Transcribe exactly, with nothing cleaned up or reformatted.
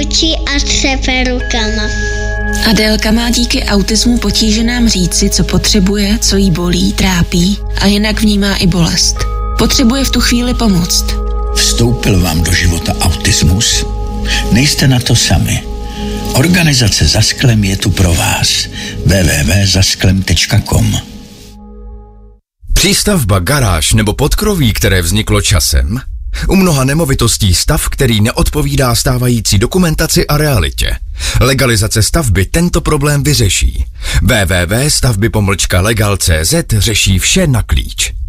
křičí a třepe rukama. Adélka má díky autismu potíženám říci, co potřebuje, co jí bolí, trápí a jinak vnímá i bolest. Potřebuje v tu chvíli pomoct. Vstoupil vám do života autismus? Nejste na to sami. Organizace Za sklem je tu pro vás. w w w tečka zasklem tečka com. Přístavba, garáž nebo podkroví, které vzniklo časem? U mnoha nemovitostí stav, který neodpovídá stávající dokumentaci a realitě. Legalizace stavby tento problém vyřeší. w w w tečka stavby pomlčka legal tečka cz řeší vše na klíč.